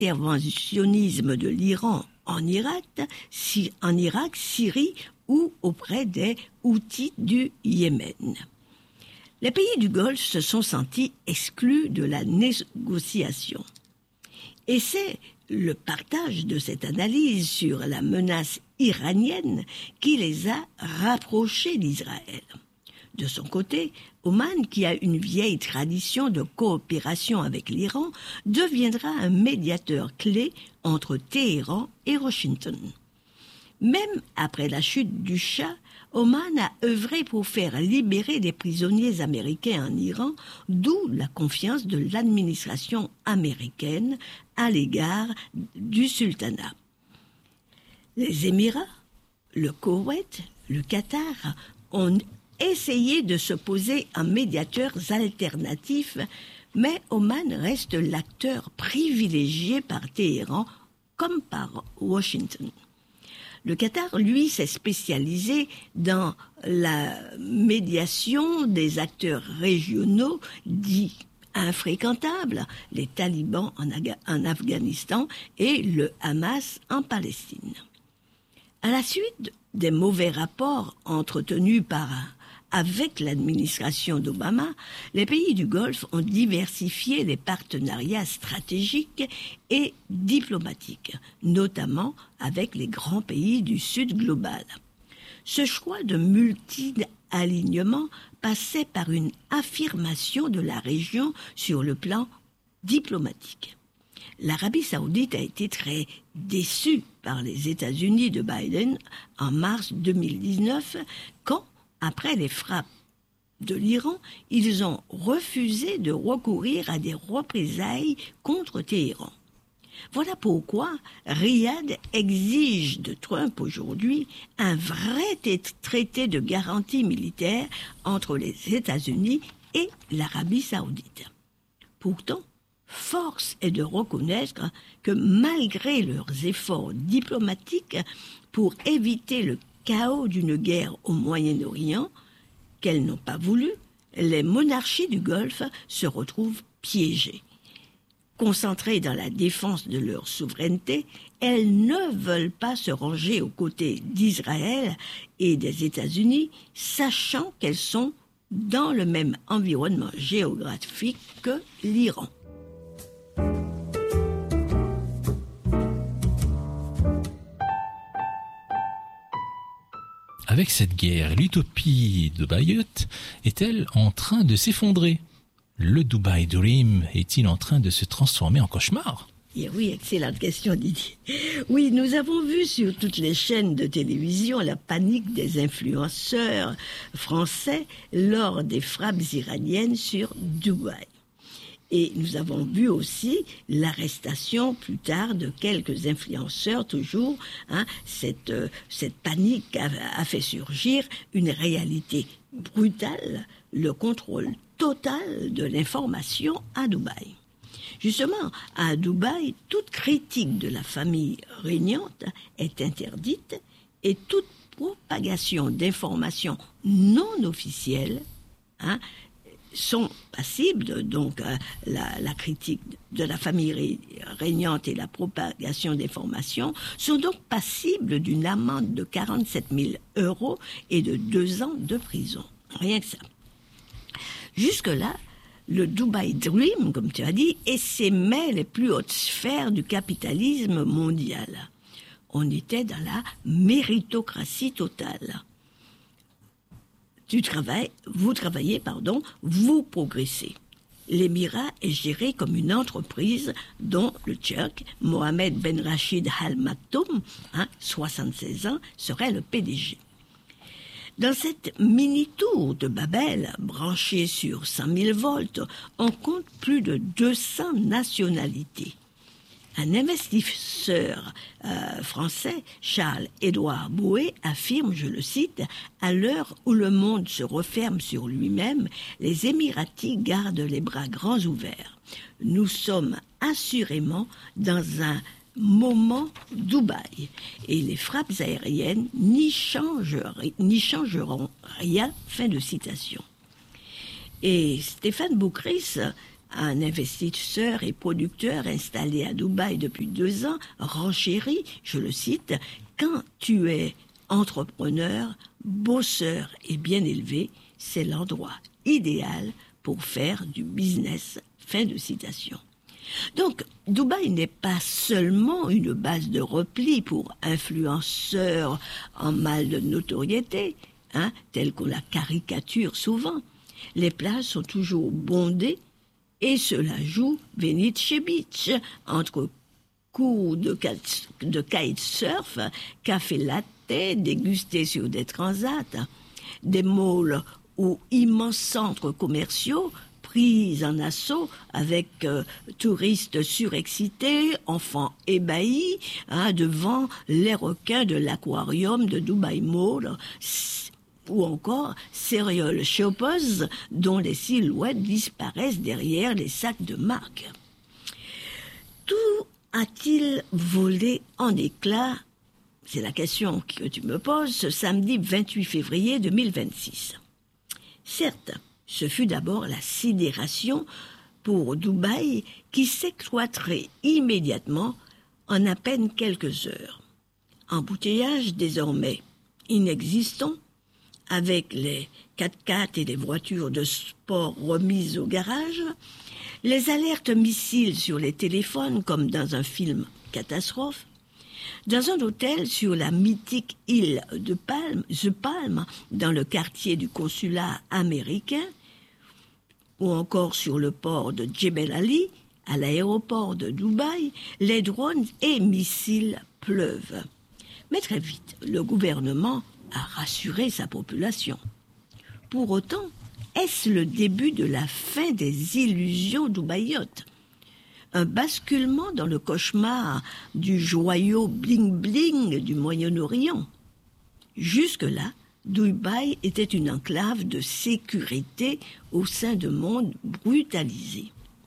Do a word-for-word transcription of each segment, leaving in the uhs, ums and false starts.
l'interventionnisme de l'Iran en Irak, si, en Irak, Syrie ou auprès des Houthis du Yémen. Les pays du Golfe se sont sentis exclus de la négociation. Et c'est le partage de cette analyse sur la menace iranienne qui les a rapprochés d'Israël. De son côté, Oman, qui a une vieille tradition de coopération avec l'Iran, deviendra un médiateur clé entre Téhéran et Washington. Même après la chute du Shah, Oman a œuvré pour faire libérer des prisonniers américains en Iran, d'où la confiance de l'administration américaine à l'égard du sultanat. Les Émirats, le Koweït, le Qatar ont essayé de se poser en médiateurs alternatifs, mais Oman reste l'acteur privilégié par Téhéran comme par Washington. Le Qatar, lui, s'est spécialisé dans la médiation des acteurs régionaux dits infréquentables, les talibans en, Aga- en Afghanistan et le Hamas en Palestine. À la suite des mauvais rapports entretenus par avec l'administration d'Obama, les pays du Golfe ont diversifié les partenariats stratégiques et diplomatiques, notamment avec les grands pays du Sud global. Ce choix de multi-alignement passait par une affirmation de la région sur le plan diplomatique. L'Arabie saoudite a été très déçue par les États-Unis de Biden en mars deux mille dix-neuf, quand, après les frappes de l'Iran, ils ont refusé de recourir à des représailles contre Téhéran. Voilà pourquoi Riyad exige de Trump aujourd'hui un vrai traité de garantie militaire entre les États-Unis et l'Arabie saoudite. Pourtant, force est de reconnaître que malgré leurs efforts diplomatiques pour éviter le chaos d'une guerre au Moyen-Orient, qu'elles n'ont pas voulu, les monarchies du Golfe se retrouvent piégées. Concentrées dans la défense de leur souveraineté, elles ne veulent pas se ranger aux côtés d'Israël et des États-Unis, sachant qu'elles sont dans le même environnement géographique que l'Iran. Avec cette guerre, l'utopie de Bayeux est-elle en train de s'effondrer ? Le Dubai Dream est-il en train de se transformer en cauchemar ? Et oui, excellente question, Didier. Oui, nous avons vu sur toutes les chaînes de télévision la panique des influenceurs français lors des frappes iraniennes sur Dubaï. Et nous avons vu aussi l'arrestation plus tard de quelques influenceurs, toujours. Hein, cette, euh, cette panique a, a fait surgir une réalité brutale, le contrôle total de l'information à Dubaï. Justement, à Dubaï, toute critique de la famille régnante est interdite et toute propagation d'informations non officielles, hein, sont passibles, donc euh, la, la critique de la famille régnante et la propagation d'informations sont donc passibles d'une amende de quarante-sept mille euros et de deux ans de prison. Rien que ça. Jusque-là, le Dubai Dream, comme tu as dit, essaimait les plus hautes sphères du capitalisme mondial. On était dans la méritocratie totale. Tu travailles, vous travaillez, pardon, vous progressez. L'émirat est géré comme une entreprise dont le Turc Mohamed Ben Rachid Al Maktoum, hein, soixante-seize ans, serait le P D G. Dans cette mini-tour de Babel, branchée sur cent mille volts, on compte plus de deux cents nationalités. Un investisseur euh, français, Charles-Édouard Bouet, affirme, je le cite, « À l'heure où le monde se referme sur lui-même, les Émiratis gardent les bras grands ouverts. Nous sommes assurément dans un moment Dubaï et les frappes aériennes n'y changent, n'y changeront rien. » Fin de citation. Et Stéphane Boucris Un investisseur et producteur installé à Dubaï depuis deux ans renchérit, je le cite, « Quand tu es entrepreneur, bosseur et bien élevé, c'est l'endroit idéal pour faire du business. » Fin de citation. Donc, Dubaï n'est pas seulement une base de repli pour influenceurs en mal de notoriété, hein, tel qu'on la caricature souvent. Les plages sont toujours bondées et cela joue Venice Beach, entre cours de, de kitesurf, café latte dégusté sur des transats, des malls ou immenses centres commerciaux pris en assaut avec euh, touristes surexcités, enfants ébahis hein, devant les requins de l'aquarium de Dubai Mall, ou encore serial shoppers dont les silhouettes disparaissent derrière les sacs de marque. Tout a-t-il volé en éclats? C'est la question que tu me poses ce samedi vingt-huit février deux mille vingt-six. Certes, ce fut d'abord la sidération pour Dubaï qui s'écloîtrait immédiatement en à peine quelques heures. Embouteillage désormais inexistant, avec les quatre-quatre et les voitures de sport remises au garage, les alertes missiles sur les téléphones comme dans un film catastrophe, dans un hôtel sur la mythique île de Palm, The Palm, dans le quartier du consulat américain, ou encore sur le port de Jebel Ali, à l'aéroport de Dubaï, les drones et missiles pleuvent. Mais très vite, le gouvernement a rassuré sa population. Pour autant, est-ce le début de la fin des illusions dubaïotes? Un basculement dans le cauchemar du joyau bling-bling du Moyen-Orient. Jusque-là, Dubaï était une enclave de sécurité au sein d'un monde brutalisé.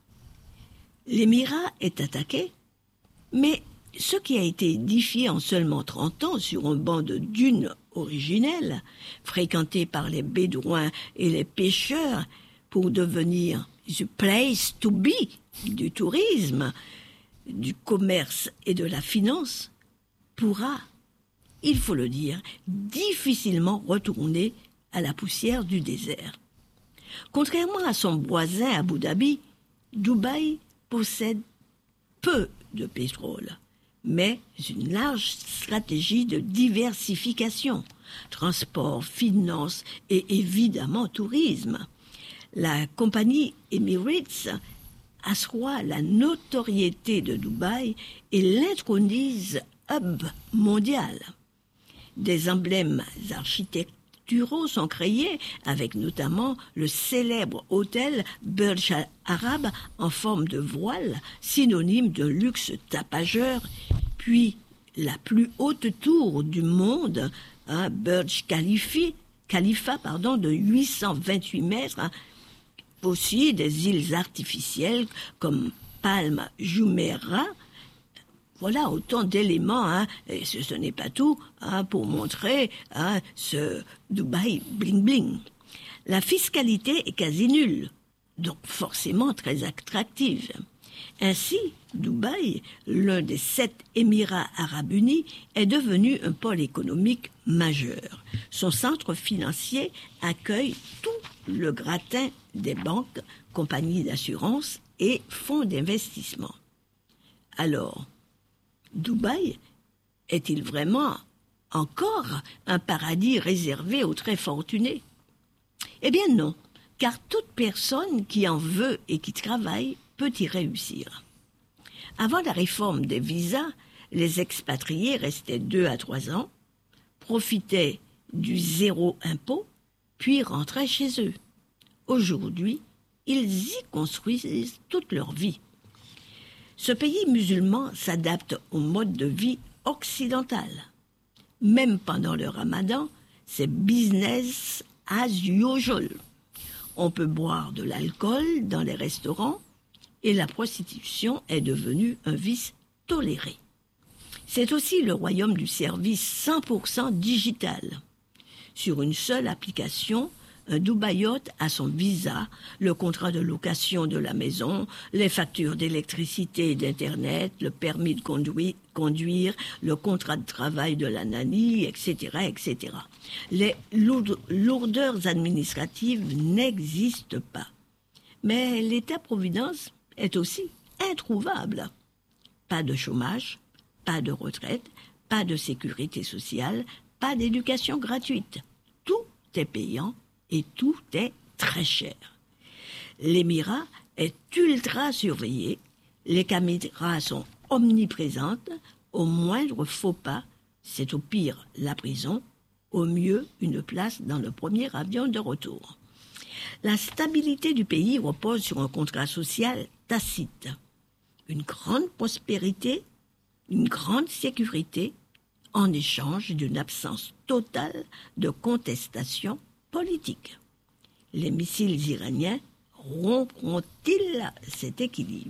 L'émirat est attaqué, mais ce qui a été édifié en seulement trente ans sur un banc de dunes originelles, fréquenté par les bédouins et les pêcheurs pour devenir the place to be du tourisme, du commerce et de la finance, pourra, il faut le dire, difficilement retourner à la poussière du désert. Contrairement à son voisin Abu Dhabi, Dubaï possède peu de pétrole, mais une large stratégie de diversification, transport, finance et évidemment tourisme. La compagnie Emirates assoit la notoriété de Dubaï et l'intronise hub mondial. Des emblèmes architecturaux sont créés avec notamment le célèbre hôtel Burj Al Arab en forme de voile, synonyme de luxe tapageur, puis la plus haute tour du monde, hein, Burj Khalifa, Khalifa pardon, de huit cent vingt-huit mètres, hein, aussi des îles artificielles comme Palm Jumeirah. Voilà autant d'éléments, hein, et ce, ce n'est pas tout, hein, pour montrer hein, ce Dubaï bling-bling. La fiscalité est quasi nulle, donc forcément très attractive. Ainsi, Dubaï, l'un des sept Émirats arabes unis, est devenu un pôle économique majeur. Son centre financier accueille tout le gratin des banques, compagnies d'assurance et fonds d'investissement. Alors, Dubaï est-il vraiment encore un paradis réservé aux très fortunés? Eh bien non, car toute personne qui en veut et qui travaille peut y réussir. Avant la réforme des visas, les expatriés restaient deux à trois ans, profitaient du zéro impôt, puis rentraient chez eux. Aujourd'hui, ils y construisent toute leur vie. Ce pays musulman s'adapte au mode de vie occidental. Même pendant le ramadan, c'est business as usual. On peut boire de l'alcool dans les restaurants et la prostitution est devenue un vice toléré. C'est aussi le royaume du service cent pour cent digital. Sur une seule application, un Dubaïote a son visa, le contrat de location de la maison, les factures d'électricité et d'Internet, le permis de conduire, conduire, le contrat de travail de la nanny, et cetera, et cetera. Les lourdeurs administratives n'existent pas. Mais l'État-providence est aussi introuvable. Pas de chômage, pas de retraite, pas de sécurité sociale, pas d'éducation gratuite. Tout est payant et tout est très cher. L'émirat est ultra surveillé, les caméras sont omniprésentes, au moindre faux pas, c'est au pire la prison, au mieux une place dans le premier avion de retour. La stabilité du pays repose sur un contrat social tacite. Une grande prospérité, une grande sécurité, en échange d'une absence totale de contestation politique. Les missiles iraniens rompront-ils cet équilibre ?